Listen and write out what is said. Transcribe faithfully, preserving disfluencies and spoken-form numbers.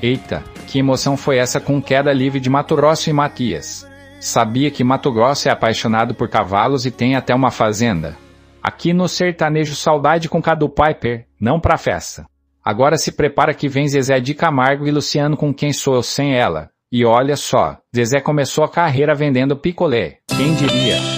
Eita, que emoção foi essa com queda livre de Mato Grosso e Matias. Sabia que Mato Grosso é apaixonado por cavalos e tem até uma fazenda? Aqui no sertanejo saudade com Cadu Piper, não pra festa. Agora se prepara que vem Zezé de Camargo e Luciano com Quem Sou Eu Sem Ela. E olha só, Zezé começou a carreira vendendo picolé, quem diria?